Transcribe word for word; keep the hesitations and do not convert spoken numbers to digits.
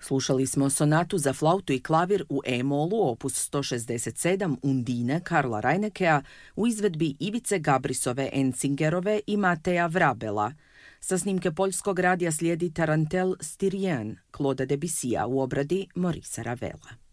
Slušali smo sonatu za flautu i klavir u E-molu opus sto šezdeset sedam Undine Karla Reinekea u izvedbi Ivice Gabrisove Encingerove i Mateja Vrabela. Sa snimke poljskog radija slijedi Tarantel Styrien Claude Debussya u obradi Maurice Ravela.